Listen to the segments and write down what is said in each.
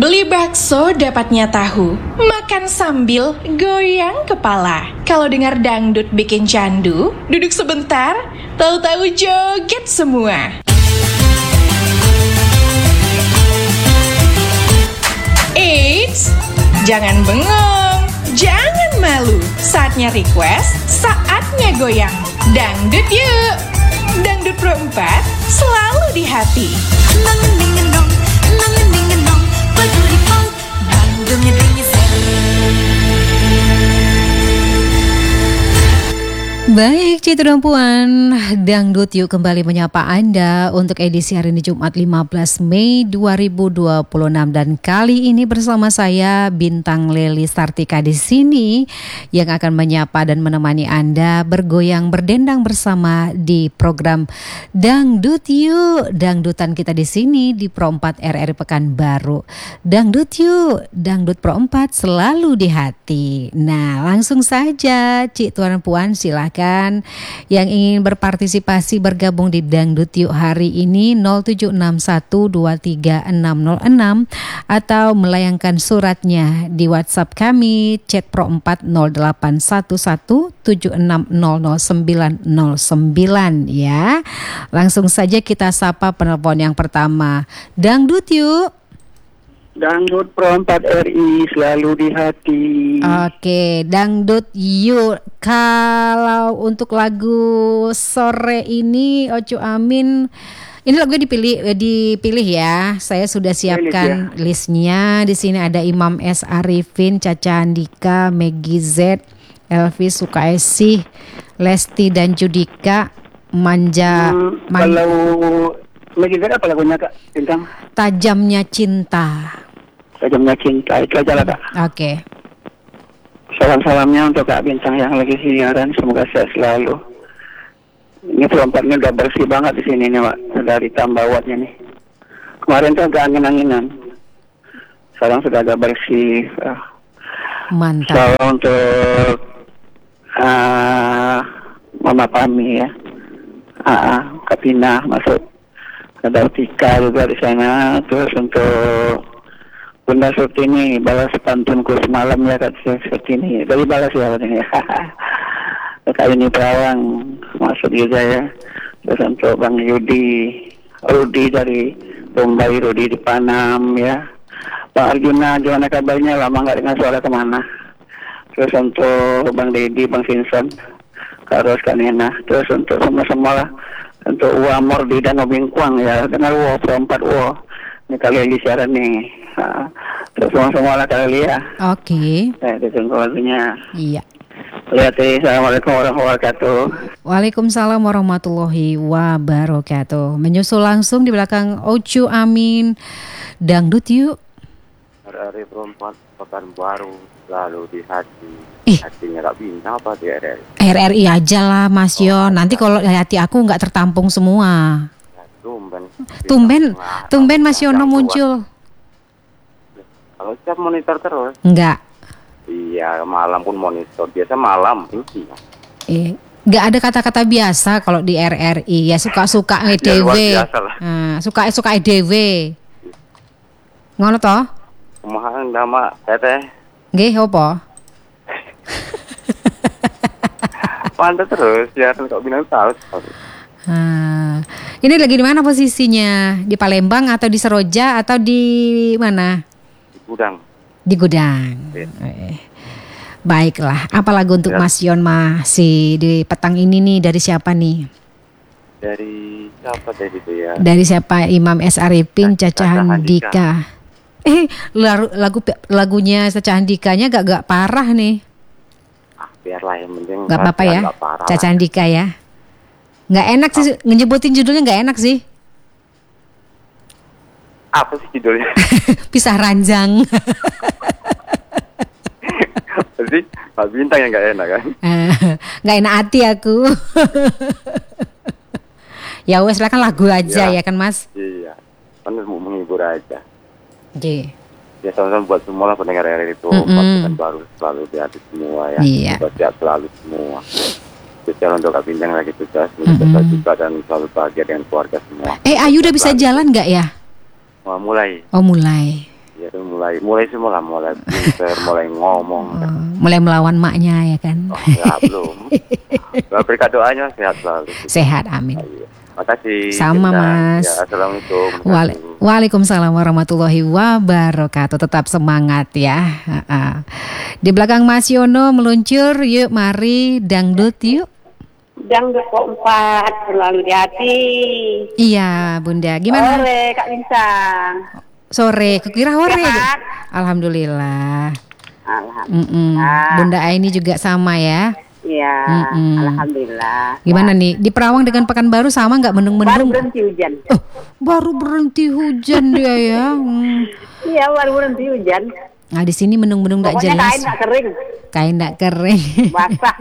Beli bakso dapatnya tahu, makan sambil goyang kepala. Kalau dengar dangdut bikin candu, duduk sebentar, tahu-tahu joget semua. Eits, jangan bengong, jangan malu. Saatnya request, saatnya goyang. Dangdut yuk, Dangdut Pro 4 selalu di hati. Baik, Citra dan Puan, Dangdut Yuk kembali menyapa Anda untuk edisi hari ini Jumat 15 Mei 2026 dan kali ini bersama saya Bintang Leli Sartika di sini yang akan menyapa dan menemani Anda bergoyang berdendang bersama di program Dangdut Yuk. Dangdutan kita di sini di Pro 4 RRI Pekanbaru. Dangdut Yuk, Dangdut Pro 4 selalu di hati. Nah, langsung saja Cik Tuan Puan silakan yang ingin berpartisipasi bergabung di Dangdut Yuk hari ini 0761236606 atau melayangkan suratnya di WhatsApp kami chat Pro 4 081176000909 ya. Langsung saja kita sapa penelpon yang pertama. Dangdut Yuk. Dangdut Pro 4 RI selalu di hati. Oke, Dangdut Yuk. Kalau untuk lagu sore ini Ocu Amin, ini lagu dipilih ya. Saya sudah siapkan listnya. Di sini ada Imam S. Arifin, Caca Andika, Meggy Z, Elvis Sukaesih, Lesti dan Judika, Kalau Meggy Z apa lagunya Kak Bintang? Tajamnya Cinta. Tajamnya Cinta, itu aja lah Kak. Oke. Salam-salamnya untuk Kak Bintang yang lagi siaran, semoga sehat selalu. Ini pelompatnya udah bersih banget di sini nih Pak, dari tambah wattnya nih. Kemarin tuh agak angin-anginan, sekarang sudah agak bersih. Mantap. Salam untuk Mama Pami ya, Kak Pina masuk, ada Tika juga di sana. Terus untuk Bunda Surtini balas pantunku semalam ya Kak Surtini, dari balas ya ini. Kak ini Perawang masuk juga ya. Terus untuk Bang Rudi dari Bombay, Rudi di Panam ya. Bang Arjuna gimana kabarnya, lama nggak dengar suara kemana. Terus untuk Bang Dedi, Bang Vincent, Kak Ros, Kak Nena. Terus untuk semua lah, untuk Uwa Mordi dan Obingkuang ya, dengar Uwa Pro 4 Uwa. Ini kali lagi siaran nih. Terus semua lah kali ya. Oke. Ditunggu lagunya. Iya. Lihat ini, Assalamualaikum warahmatullahi wabarakatuh. Waalaikumsalam warahmatullahi wabarakatuh. Menyusul langsung di belakang Ocu Amin, Dangdut Yuk. RRI Pro 4 Pekanbaru selalu di hati. Hatinya Kak Bintang apa di RRI? RRI aja lah Mas Yon. Nanti kalau hati aku nggak tertampung semua. Tumben Mas Yono muncul. Kalau setiap monitor terus? Enggak. Iya, malam pun monitor. Biasa malam ini. Enggak ada kata-kata biasa kalau di RRI. Ya suka-suka EDW. Suka EDW. Ngono toh? Kumaha nama teteh? Nggih, opo? Pantes terus ya, kok bilang tahu. Ini lagi di mana posisinya? Di Palembang atau di Seroja atau di mana? Di Gudang. Baiklah, apa lagu untuk Mas Yon masih di petang ini nih, dari siapa nih? Dari siapa tadi itu ya? Dari siapa? Imam S. Arifin, Caca Handika. Lagunya Caca Handikanya gak parah nih. Biarlah yang penting. Gak apa-apa ya, Caca Handika ya. Gak enak sih, nyebutin judulnya gak enak sih. Apa sih judulnya? Pisah Ranjang. Pasti Pak Bintang yang gak enak kan? Gak enak hati aku. Ya wes lah, kan lagu aja ya kan Mas? Iya, kan mau menghibur aja. Oke. Ya sama-sama buat semua lah pendengar RRI itu. Pekanbaru selalu di hati semua ya. Iya. Sehat selalu semua. Spesial untuk Kak Bintang lagi tugas, semoga juga dan selalu bahagia dengan keluarga semua. Ayu udah bisa jalan gak ya? Mulai. Oh mulai. Ya tuh mulai semula mulai pinter, mulai ngomong. Mulai melawan maknya ya kan. Oh, ya belum. Berkat doanya sehat selalu. Sehat, amin. Iya. Makasih. Sama, Cinta. Mas. Ya, assalamualaikum. Waalaikumsalam warahmatullahi wabarakatuh. Tetap semangat ya. Di belakang Mas Yono meluncur, yuk mari dangdut yuk. Dangdut kok 4 selalu di hati. Iya Bunda, gimana? Sore Kak Bintang. Sore, kukira sore. Sehat? Alhamdulillah. Alhamdulillah. Bunda Aini juga sama ya. Iya, alhamdulillah. Gimana nih, di Perawang dengan Pekanbaru sama nggak Baru mendung-mendung? berhenti hujan. Oh, baru berhenti hujan dia ya. Iya, baru berhenti hujan. Nah di sini mendung-mendung nggak Pokoknya jelas. kain nggak kering, Kain nggak kering. basah.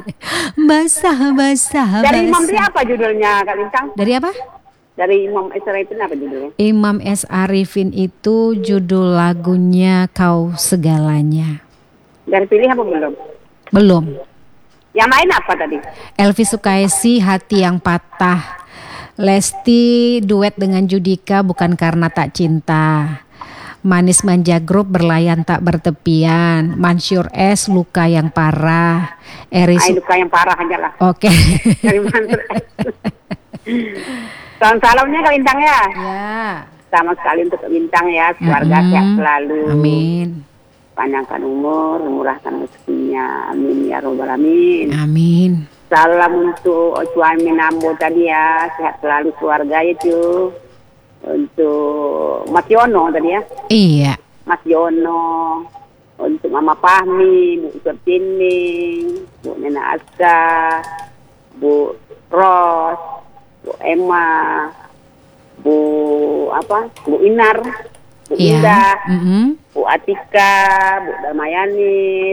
basah. Dari Imam dia apa judulnya Kak Bintang? Dari apa? Dari Imam S. Arifin apa judulnya? Imam S. Arifin itu judul lagunya Kau Segalanya. Dan pilih apa belum? Belum. Yang main apa tadi? Elvi Sukaisi, Hati Yang Patah. Lesti duet dengan Judika, Bukan Karena Tak Cinta. Manis Manja Group, Berlayan Tak Bertepian. Mansyur S, Luka Yang Parah. Luka yang parah aja lah. Oke. Dari Mansur S. Salam-salamnya Kak Bintang ya. Ya. Sama sekali untuk Kak Bintang ya. Keluarga sehat selalu. Amin. Panjangkan umur, murahkan rezekinya. Amin ya robbal alamin. Amin. Salam untuk Cuan Minambo tadi ya. Sehat selalu keluarga itu. Untuk Mas Yono tadi ya. Iya. Mas Yono. Untuk Mama Fahmi, Bu Sertining, Bu Nena Aska, Bu Ros, Bu Emma, Bu Inar, Bu Indah, Bu Atika, Bu Damayanis,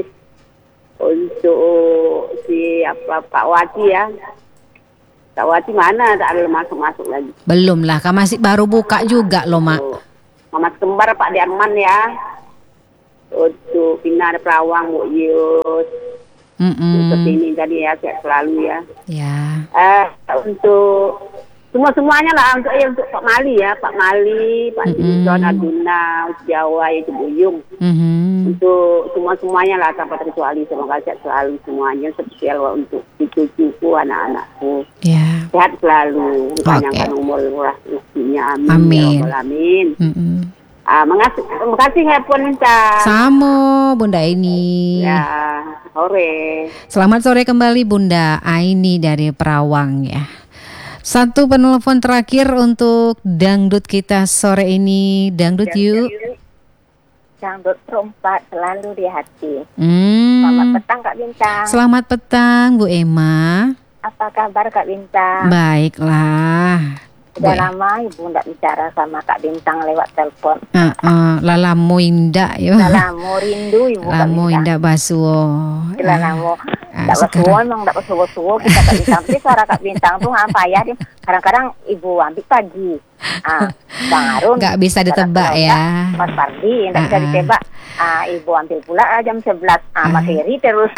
untuk Pak Wati ya. Pak Wati mana? Tak ada masuk lagi. Belum lah, kan masih baru buka juga loh Mak. Mama kembar Pak Diarman ya. Untuk Pinar Perawang, Bu Yus. Seperti ini tadi ya, sehat selalu ya. Ya. Untuk semuanya lah, untuk Pak Mali ya, Pak Mali, Pak Jinson, Aduna, Jawa itu Buyung. Untuk semuanya lah tanpa terkecuali, semoga sehat selalu semuanya, spesial untuk cucu-cucuku, anak-anakku. Ya. Sehat selalu, panjangkan umur murah rezekinya, amin. Amin. Terima kasih Hepon minta. Samo Bunda Aini. Ya, sore. Selamat sore kembali Bunda Aini dari Perawang ya. Satu penelpon terakhir untuk dangdut kita sore ini. Dangdut yuk. Dangdut perempat selalu di hati. Selamat petang Kak Bintang. Selamat petang Bu Emma. Apa kabar Kak Bintang? Baiklah. Sudah lama Ibu tidak bicara sama Kak Bintang lewat telepon. Lalamu indah yo. Lalamu rindu Ibu Kak Lalamu Bintang. indah basuo. Lalamu tidak basuo emang tidak basuo kita Kak Bintang. Tapi suara Kak Bintang tuh apa ya? Kadang-kadang Ibu ambil pagi. Bang Harun. Nggak bisa ditebak ya. Mas Pardi nggak bisa ditebak. Ibu ambil pula jam 11. Mas Heri terus.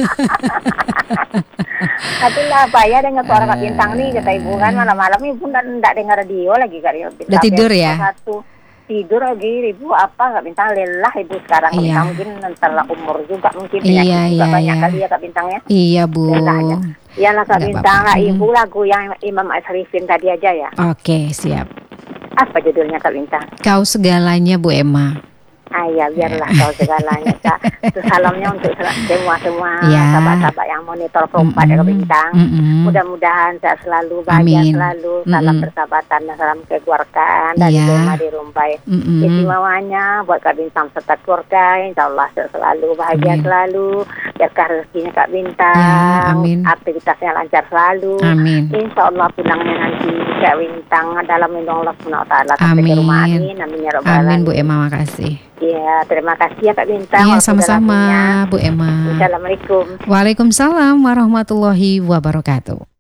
Tapi lah apa ya dengan suara Kak Bintang nih kata Ibu kan malam-malam Ibu nggak dengar radio lagi Kak. Udah tidur ya? Tidur lagi Ibu apa Kak Bintang lelah Ibu sekarang. Iya. Mungkin telah umur juga mungkin Iya, juga banyak iya. kali ya Kak Bintang ya. Iya Bu. Lelahnya. Ya lah Kak Nggak Bintang apa-apa. Ibu lagu yang Imam Asrifin tadi aja ya. Oke siap. Apa judulnya Kak Bintang? Kau Segalanya Bu Emma. Ya biarlah kau segalanya Kak. Salamnya untuk semua Ya. sahabat-sahabat yang monitor perempat Kak Bintang. Mudah-mudahan sehat selalu, bahagia Amin. selalu, salam persahabatan dan salam kekeluargaan dari Ya. rumah di Rumbai. Istimewanya buat Kak Bintang serta keluarga, insya Allah sehat selalu, bahagia Amin. selalu, biarkah rezekinya Kak Bintang, Ya, amin. aktivitasnya lancar selalu. Amin. Insya Allah pulangnya nanti Kak Bintang dalam lindung Allah Subhanahu wa Ta'ala sampai ke rumah. Amin. Amin ya Rabbal Amin Bu alamin. Emma, makasih. Iya, terima kasih ya Kak Bintang. Iya Waktu dalamnya. sama-sama Bu Emma. Assalamualaikum. Waalaikumsalam warahmatullahi wabarakatuh.